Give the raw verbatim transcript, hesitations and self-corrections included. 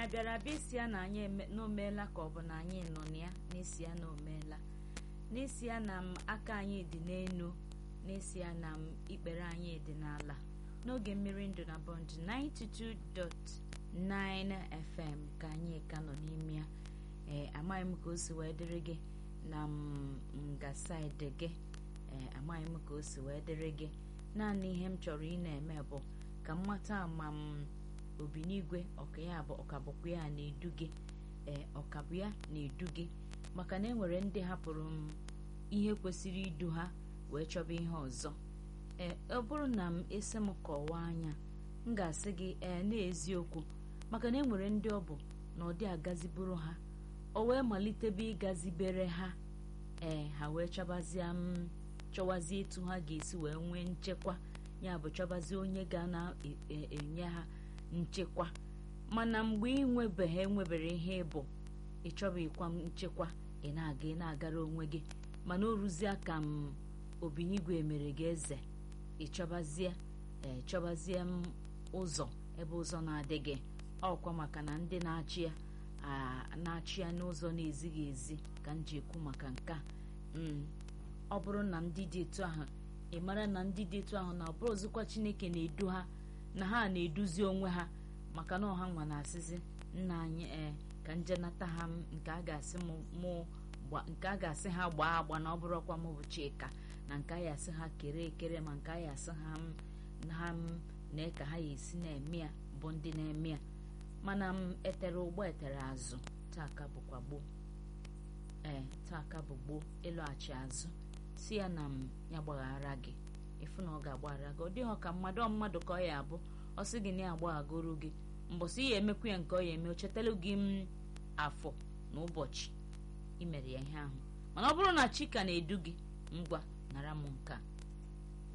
abịara abịa isi ya na anyị n'omeela ka ọ bụ na anyị nọ na ya n'isi ya na omeela n'isi ya na m aka anyị dị n'enu n'isi ya na m ikpere anyị dị n'ala n'oge mmiri ndụ na Bond ninety-two point nine F M ka anyị ka nọ n'ime ya. ee amaghị m ka o si wee dịrị gị na nga side gị, ee amaghị m ka o si wee dịrị gị. Naanị ihe m chọrọ ị na-eme bụ ka mmata ma m obi n'igwe ọka ya bụ ọkabụkwa ya na-edu gị, ee ọkabụ ya na-edu gị, maka na enwere ndị hapụrụ m ihe kwesịrị idu ha wee chọba ihe ọzọ. ee ọ bụrụ na m esi m kọwaa anya m ga-asị gị ee n'eziokwu, maka na enwere ndị ọ bụ na ọ dị agaziburu ha o wee malitebe ịgazibere ha, ee ha wee chọbazie m chọwazie etu ha ga-esi wee nwee nchekwa, ya bụ chọbazie onye ga na-enye ha nchekwa. Mana mgbe ị nwebeghị enwebere ihe ịbụ ịchọbịkwa m nchekwa, ị na-aga ị na-agara onwe gị, mana o ruzie ka m obinigwe mere gị eze, ịchọbazie ee chọbazie m ụzọ ebe ụzọ na-adịghị. Ọkwa maka na ndị na-achị ya na-achị ya n'ụzọ na-ezighị ezi ka m ji ekwu maka nke a. ọ bụrụ na ndị dị etu ahụ, ị mara na ndị dị etu ahụ na ọ bụrụ ozikwa Chineke na-edu ha, na ha na-eduzi onwe ha, maka na ọha nwa na-asịzi nna anyị ee ka nje nata ha m nke a ga-asị m mụ nke a ga-asị ha gbaa agba na ọ bụrụkwa m bụ Chika, na nke a ga-asị ha kere ekere, ma nke a ga-asị ha m ha m na ka ha esi na-eme ya bụ ndị na-eme ya. Mana m etere ụgbọ etere azụ, taa ka bụkwa gboo. ee taa ka bụ gboo, ịlọghachi azụ si ya na m ya gbaghara gị, ịfụ na ọ ga-agbaghara gị. Ọ dịghị ka mmadụ mmadụ ka ọ ya abụ ọ sị gị na ya agbaghagoro gị, mbọsị ya emekwa ya nke ọ ya eme, o chetara gị m afọ na ụbọchị i mere ya ihe ahụ. Mana ọ bụrụ na Chika na-edu gị, ngwa nara m nke a.